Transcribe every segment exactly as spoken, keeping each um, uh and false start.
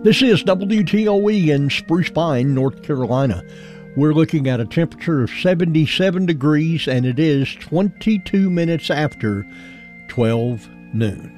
This is W T O E in Spruce Pine, North Carolina. We're looking at a temperature of seventy-seven degrees, and it is twenty-two minutes after twelve noon.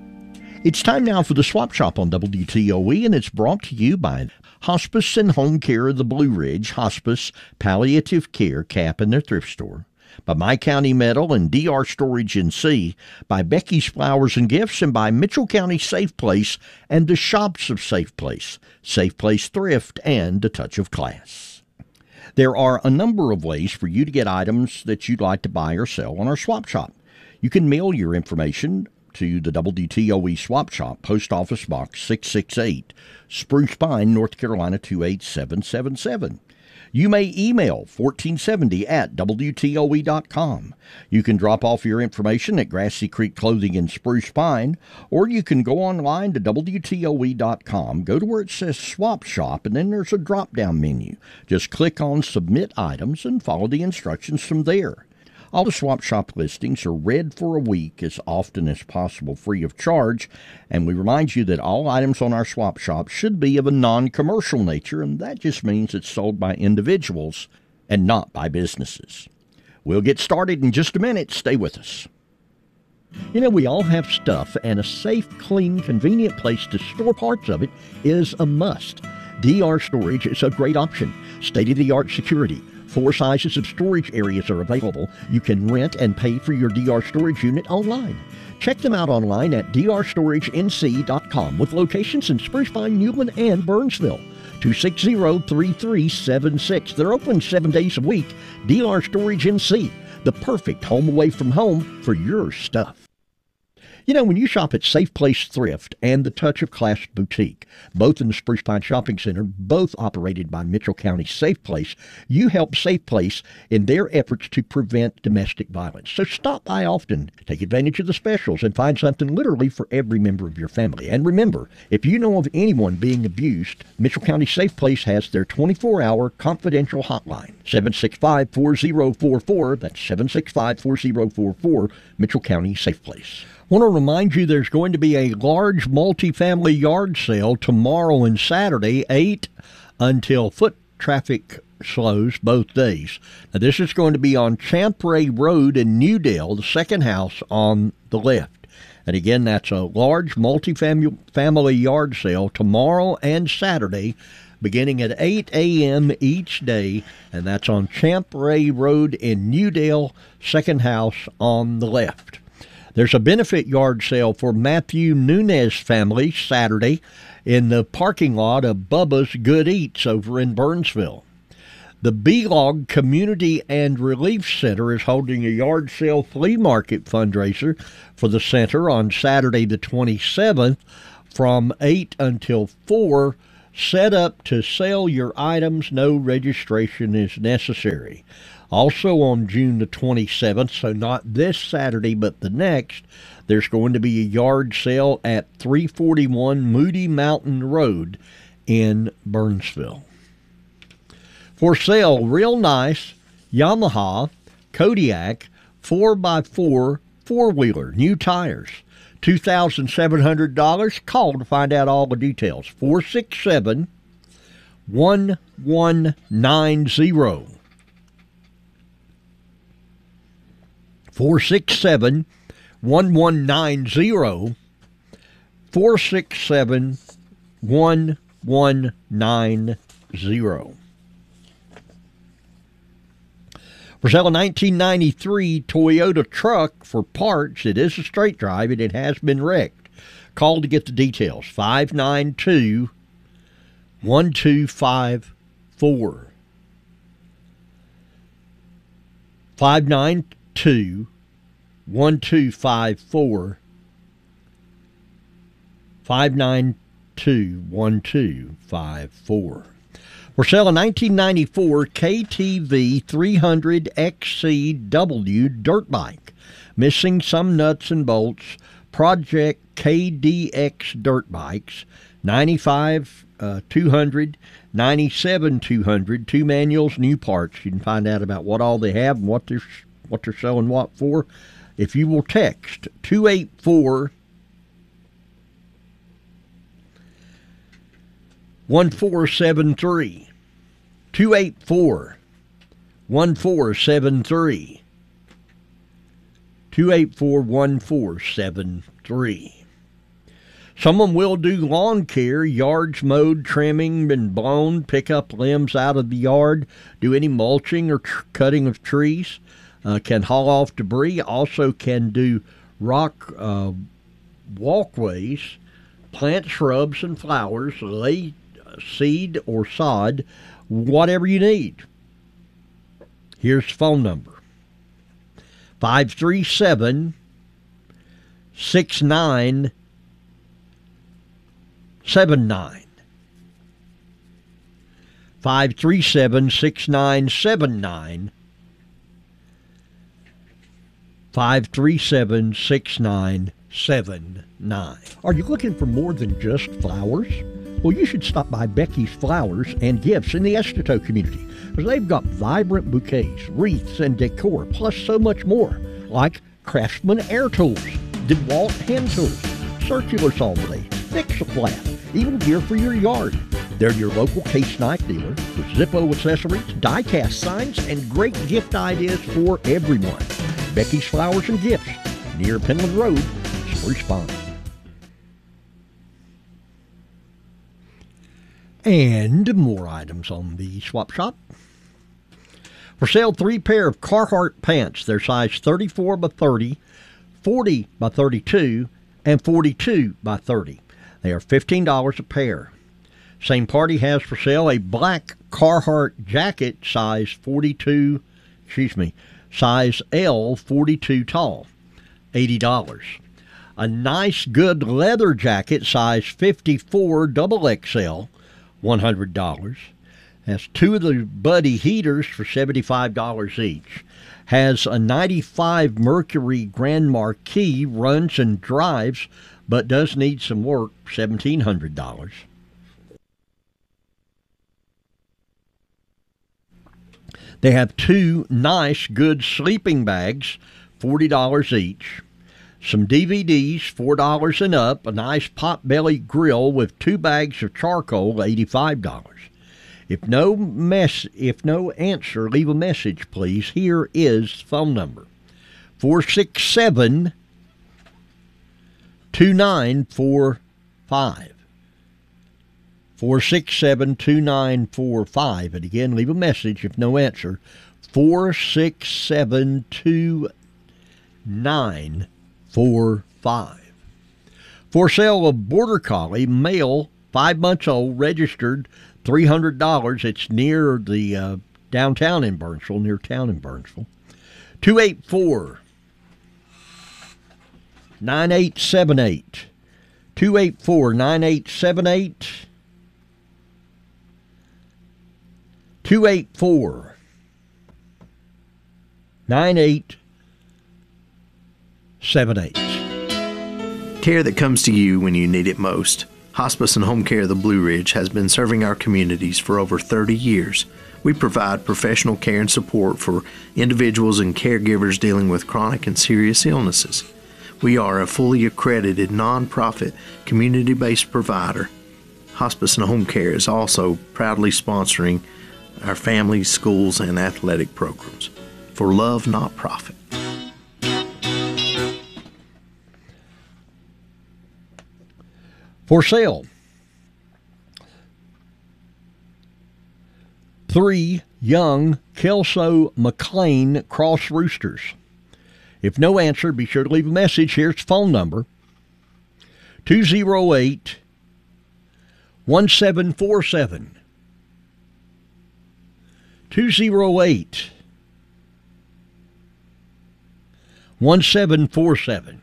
It's time now for the Swap Shop on W T O E, and it's brought to you by Hospice and Home Care of the Blue Ridge, Hospice, Palliative Care, Cap, and their thrift store. By My County Metal and D R Storage N C, by Becky's Flowers and Gifts, and by Mitchell County Safe Place and the Shops of Safe Place, Safe Place Thrift, and A Touch of Class. There are a number of ways for you to get items that you'd like to buy or sell on our Swap Shop. You can mail your information to the W T O E Swap Shop, Post Office Box six six eight, Spruce Pine, North Carolina two eight seven seven seven. You may email fourteen seventy at W T O E dot com. You can drop off your information at Grassy Creek Clothing in Spruce Pine, or you can go online to W T O E dot com, go to where it says Swap Shop, and then there's a drop-down menu. Just click on Submit Items and follow the instructions from there. All the Swap Shop listings are read for a week as often as possible free of charge, and we remind you that all items on our Swap Shop should be of a non-commercial nature, and that just means it's sold by individuals and not by businesses. We'll get started in just a minute. Stay with us. You know, we all have stuff, and a safe, clean, convenient place to store parts of it is a must. D R Storage is a great option. State-of-the-art security. Four sizes of storage areas are available. You can rent and pay for your D R storage unit online. Check them out online at D R storage N C dot com with locations in Spruce Pine, Newland, and Burnsville. two six zero, three three seven six. They're open seven days a week. D R Storage N C, the perfect home away from home for your stuff. You know, when you shop at Safe Place Thrift and the Touch of Class Boutique, both in the Spruce Pine Shopping Center, both operated by Mitchell County Safe Place, you help Safe Place in their efforts to prevent domestic violence. So stop by often, take advantage of the specials, and find something literally for every member of your family. And remember, if you know of anyone being abused, Mitchell County Safe Place has their twenty-four hour confidential hotline, seven six five, four zero four four. That's seven six five, four zero four four, Mitchell County Safe Place. I want to remind you there's going to be a large multifamily yard sale tomorrow and Saturday, eight until foot traffic slows both days. Now, this is going to be on Champray Road in Newdale, the second house on the left. And again, that's a large multifamily family yard sale tomorrow and Saturday, beginning at eight a.m. each day, and that's on Champray Road in Newdale, second house on the left. There's a benefit yard sale for Matthew Nunez family Saturday in the parking lot of Bubba's Good Eats over in Burnsville. The B-Log Community and Relief Center is holding a yard sale flea market fundraiser for the center on Saturday the twenty-seventh from eight until four. Set up to sell your items. No registration is necessary. Also on June the twenty-seventh, so not this Saturday but the next, there's going to be a yard sale at three forty-one Moody Mountain Road in Burnsville. For sale, real nice Yamaha Kodiak four by four four-wheeler, new tires, two thousand seven hundred dollars. Call to find out all the details, four six seven, one one nine zero. four six seven, one one nine zero, four six seven, one one nine zero. For sale a nineteen ninety-three Toyota truck for parts. It is a straight drive and it has been wrecked. Call to get the details, five nine two, one two five four. five nine two, one two five four. five nine two, one two five four. For sale a nineteen ninety-four K T V three hundred X C W dirt bike. Missing some nuts and bolts. Project K D X dirt bikes. ninety-five, uh, two hundred, ninety-seven, two hundred. Two manuals, new parts. You can find out about what all they have and what they're what they're selling what for. If you will text two eight four one four seven three. two eight four, one four seven three. two eight four, one four seven three. Someone will do lawn care, yards mowed, trimming and blown, pick up limbs out of the yard, do any mulching or tr- cutting of trees, uh, can haul off debris, also can do rock uh, walkways, plant shrubs and flowers, lay seed or sod, whatever you need. Here's the phone number. five three seven, six nine seven nine. five three seven, six nine seven nine. five three seven, six nine seven nine. Are you looking for more than just flowers? Well, you should stop by Becky's Flowers and Gifts in the Estito community, because they've got vibrant bouquets, wreaths, and decor, plus so much more, like Craftsman air tools, DeWalt hand tools, circular saw blades, Fix-A-Flat, even gear for your yard. They're your local case knife dealer with Zippo accessories, die-cast signs, and great gift ideas for everyone. Becky's Flowers and Gifts, near Penland Road, Spruce Pine. And more items on the swap shop. For sale, three pair of Carhartt pants. They're size thirty-four by thirty, forty by thirty-two, and forty-two by thirty. They are fifteen dollars a pair. Same party has for sale a black Carhartt jacket, size forty-two, excuse me, size L, forty-two tall, eighty dollars. A nice good leather jacket, size fifty-four double X L, one hundred dollars. Has two of the Buddy heaters for seventy-five dollars each. Has a ninety-five Mercury Grand Marquis, runs and drives, but does need some work, seventeen hundred dollars. They have two nice good sleeping bags, forty dollars each. Some D V Ds, four dollars and up. A nice pot-belly grill with two bags of charcoal, eighty-five dollars. If no mess, if no answer, leave a message, please. Here is the phone number. four six seven, two nine four five. four six seven, two nine four five. And again, leave a message if no answer. four six seven, two nine four five. For sale, a Border Collie, male, five months old, registered, three hundred dollars. It's near the uh, downtown in Burnsville, near town in Burnsville. two eight four, nine eight seven eight. two eight four, nine eight seven eight. two eight four, nine eight seven eight. Care that comes to you when you need it most. Hospice and Home Care of the Blue Ridge has been serving our communities for over thirty years. We provide professional care and support for individuals and caregivers dealing with chronic and serious illnesses. We are a fully accredited, nonprofit, community-based provider. Hospice and Home Care is also proudly sponsoring our families, schools, and athletic programs. For love, not profit. For sale, three young Kelso McLean cross roosters. If no answer, be sure to leave a message. Here's the phone number, two oh eight, one seven four seven. two oh eight, one seven four seven.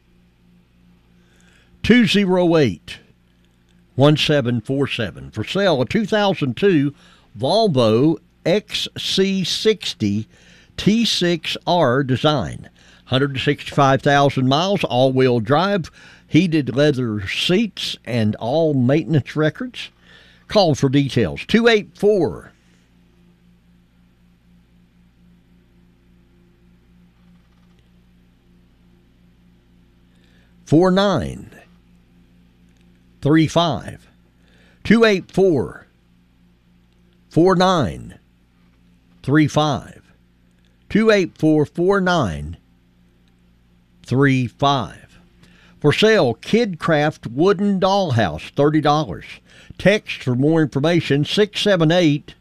two oh eight, one seven four seven. For sale, a two thousand two Volvo X C sixty T six R design. one hundred sixty-five thousand miles, all-wheel drive, heated leather seats, and all maintenance records. Call for details. two eight four, four nine three five. two eight four, four nine three five. two eight four, four nine three five. For sale, KidCraft Wooden Dollhouse, thirty dollars. Text for more information, six seven eight,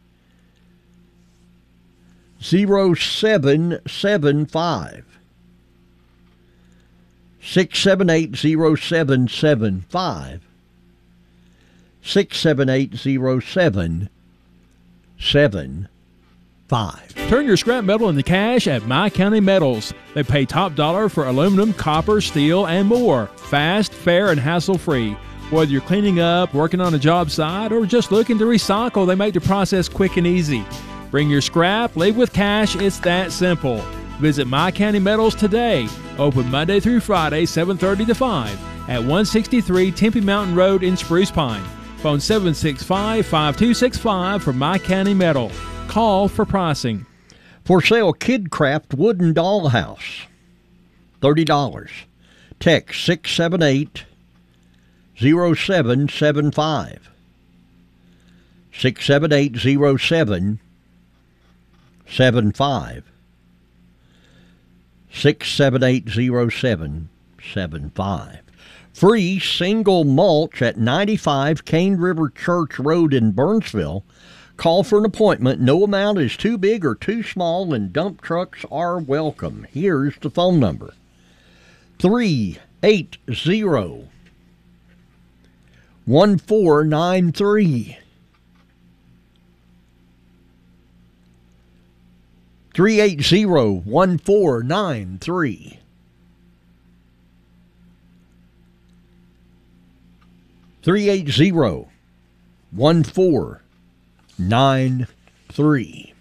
zero seven seven five. six seven eight, zero seven seven five. six seven eight, zero seven seven five. Turn your scrap metal into cash at My County Metals. They pay top dollar for aluminum, copper, steel, and more. Fast, fair, and hassle-free. Whether you're cleaning up, working on a job site, or just looking to recycle, they make the process quick and easy. Bring your scrap, leave with cash. It's that simple. Visit My County Metals today. Open Monday through Friday, seven thirty to five at one sixty-three Tempe Mountain Road in Spruce Pine. Phone seven six five, five two six five for My County Metal. Call for pricing. For sale, KidCraft Wooden Dollhouse, thirty dollars. Text six seven eight, zero seven seven five. six seven eight, zero seven seven five. six seven eight, zero seven seven five. Free single mulch at ninety-five Cane River Church Road in Burnsville. Call for an appointment. No amount is too big or too small, and dump trucks are welcome. Here's the phone number. three eight zero, one four nine three. three eight zero, one four nine three. three eight zero, one four nine three.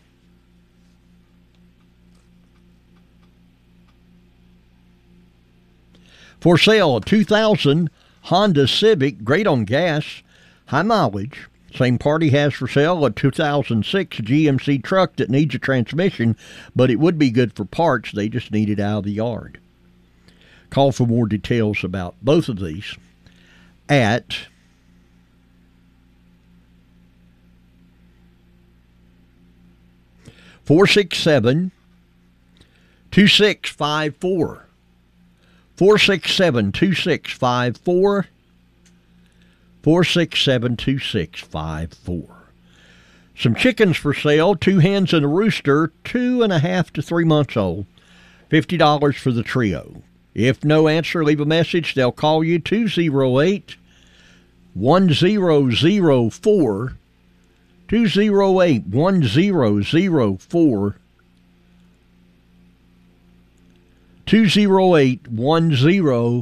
For sale, a two thousand Honda Civic, great on gas, high mileage. Same party has for sale a two thousand six G M C truck that needs a transmission, but it would be good for parts. They just need it out of the yard. Call for more details about both of these at four six seven, two six five four. four six seven, two six five four. four six seven, two six five four. Some chickens for sale, two hens and a rooster, two and a half to three months old. fifty dollars for the trio. If no answer, leave a message. They'll call you two oh eight, one zero zero four. two oh eight, one zero zero four. two oh eight, one zero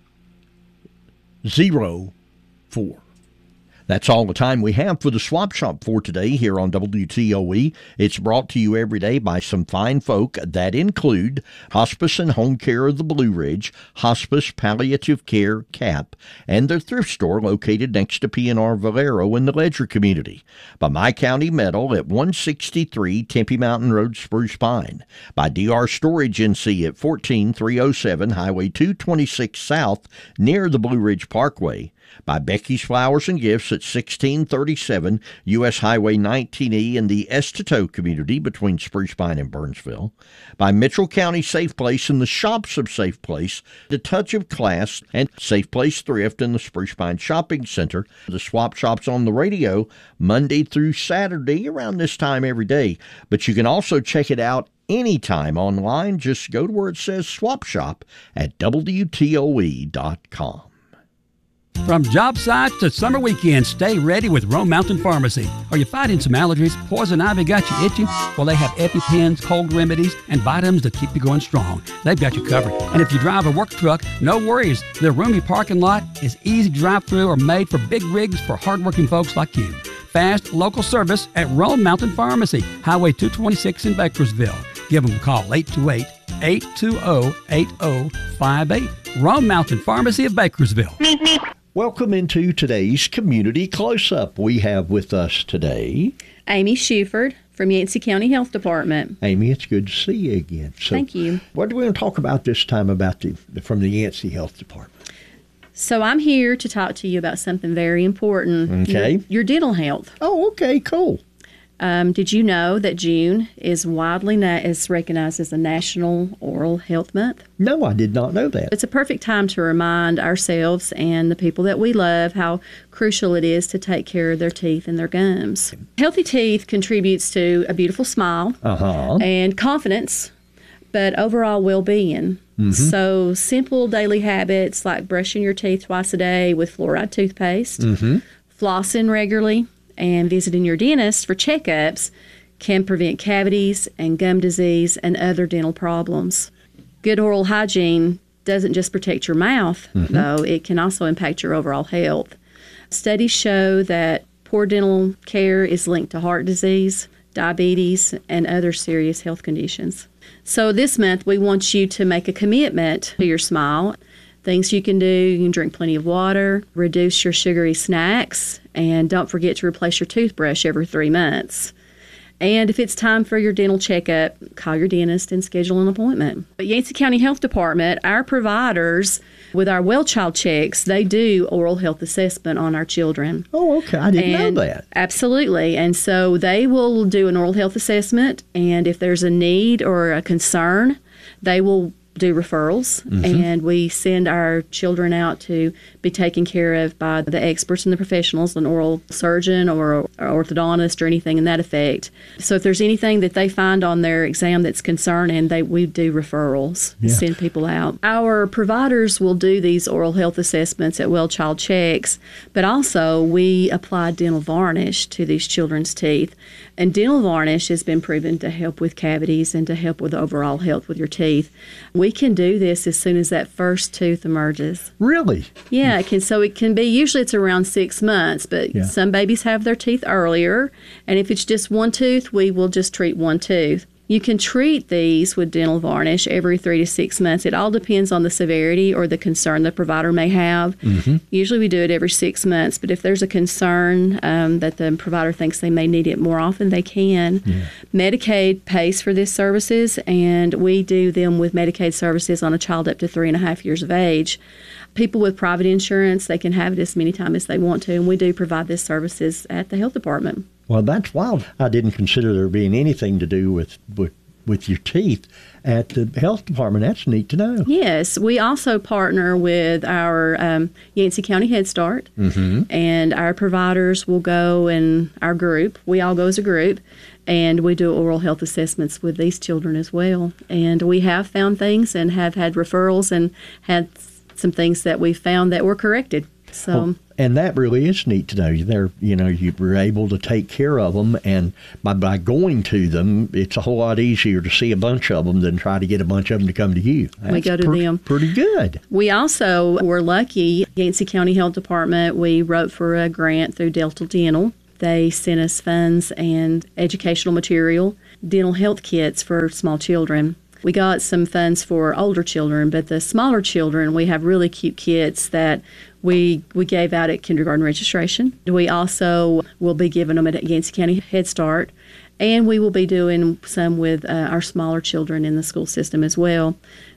zero four. That's all the time we have for the Swap Shop for today here on W T O E. It's brought to you every day by some fine folk that include Hospice and Home Care of the Blue Ridge, Hospice Palliative Care, C A P, and their thrift store located next to P and R Valero in the Ledger community. By My County Metal at one sixty-three Tempe Mountain Road, Spruce Pine. By D R Storage N C at fourteen three oh seven Highway two twenty-six South near the Blue Ridge Parkway. By Becky's Flowers and Gifts at sixteen thirty-seven U S Highway nineteen E in the Estito community between Spruce Pine and Burnsville. By Mitchell County Safe Place and the Shops of Safe Place, The Touch of Class, and Safe Place Thrift in the Spruce Pine Shopping Center. The Swap Shop's on the radio Monday through Saturday around this time every day, but you can also check it out anytime online. Just go to where it says Swap Shop at W T O E dot com. From job sites to summer weekends, stay ready with Rome Mountain Pharmacy. Are you fighting some allergies? Poison ivy got you itching? Well, they have EpiPens, cold remedies, and vitamins to keep you going strong. They've got you covered. And if you drive a work truck, no worries. Their roomy parking lot is easy to drive through or made for big rigs for hardworking folks like you. Fast local service at Rome Mountain Pharmacy, Highway two twenty-six in Bakersville. Give them a call, eight two eight, eight two zero, eight zero five eight. Rome Mountain Pharmacy of Bakersville. Welcome into today's Community Close-Up. We have with us today Amy Shuford from Yancey County Health Department. Amy, it's good to see you again. So thank you. What do we want to talk about this time about the from the Yancey Health Department? So I'm here to talk to you about something very important. Okay. Your, your dental health. Oh, okay, cool. Um, did you know that June is widely na- is recognized as a National Oral Health Month? No, I did not know that. It's a perfect time to remind ourselves and the people that we love how crucial it is to take care of their teeth and their gums. Healthy teeth contributes to a beautiful smile Uh-huh. and confidence, but overall well-being. Mm-hmm. So simple daily habits like brushing your teeth twice a day with fluoride toothpaste, Mm-hmm. flossing regularly, and visiting your dentist for checkups can prevent cavities and gum disease and other dental problems. Good oral hygiene doesn't just protect your mouth, Mm-hmm. though, it can also impact your overall health. Studies show that poor dental care is linked to heart disease, diabetes, and other serious health conditions. So this month, we want you to make a commitment to your smile. Things you can do: you can drink plenty of water, reduce your sugary snacks, and don't forget to replace your toothbrush every three months. And if it's time for your dental checkup, call your dentist and schedule an appointment. At Yancey County Health Department, our providers, with our well child checks, they do oral health assessment on our children. Oh, okay. I didn't And know that. Absolutely. And so they will do an oral health assessment, and if there's a need or a concern, they will do referrals, Mm-hmm. and we send our children out to be taken care of by the experts and the professionals, an oral surgeon or, or orthodontist or anything in that effect. So if there's anything that they find on their exam that's concerning, they we do referrals, Yeah. send people out. Our providers will do these oral health assessments at well child checks, but also we apply dental varnish to these children's teeth. And dental varnish has been proven to help with cavities and to help with overall health with your teeth. We can do this as soon as that first tooth emerges. Really? Yeah, it can. So it can be, usually it's around six months, but Yeah. some babies have their teeth earlier. And if it's just one tooth, we will just treat one tooth. You can treat these with dental varnish every three to six months. It all depends on the severity or the concern the provider may have. Mm-hmm. Usually we do it every six months, but if there's a concern um, that the provider thinks they may need it more often, they can. Yeah. Medicaid pays for these services, and we do them with Medicaid services on a child up to three and a half years of age. People with private insurance, they can have it as many times as they want to, and we do provide these services at the health department. Well, that's wild. I didn't consider there being anything to do with, with with your teeth at the health department. That's neat to know. Yes, we also partner with our um, Yancey County Head Start, Mm-hmm. and our providers will go, and our group, we all go as a group, and we do oral health assessments with these children as well. And we have found things and have had referrals and had some things that we found that were corrected. So. Well, and that really is neat to know. They're, you know, you were able to take care of them, and by, by going to them, it's a whole lot easier to see a bunch of them than try to get a bunch of them to come to you. That's We go to pretty, them. Pretty good. We also were lucky. Yancey County Health Department, we wrote for a grant through Delta Dental. They sent us funds and educational material, dental health kits for small children. We got some funds for older children, but the smaller children, we have really cute kits that we we gave out at kindergarten registration. We also will be giving them at Yancey County Head Start, and we will be doing some with uh, our smaller children in the school system as well.